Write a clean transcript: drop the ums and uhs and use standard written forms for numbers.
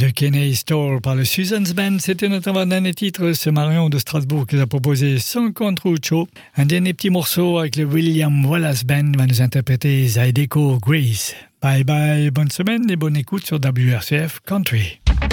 de Kenny Store par le Susan's Band. C'était notre avant-dernier titre, ce Marion de Strasbourg qui nous a proposé Son Contruccio. Un dernier petit morceau avec le William Wallace Band va nous interpréter Zydeco Grace. Bye bye, bonne semaine et bonne écoute sur WRCF Country.